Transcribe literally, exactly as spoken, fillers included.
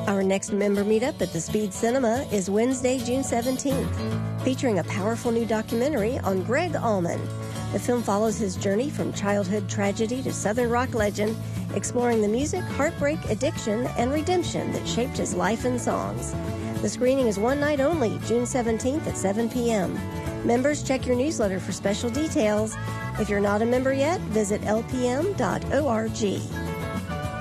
Our next member meetup at the Speed Cinema is Wednesday, June seventeenth, featuring a powerful new documentary on Greg Allman. The film follows his journey from childhood tragedy to Southern rock legend, exploring the music, heartbreak, addiction, and redemption that shaped his life and songs. The screening is one night only, June seventeenth at seven p.m. Members, check your newsletter for special details. If you're not a member yet, visit l p m dot org.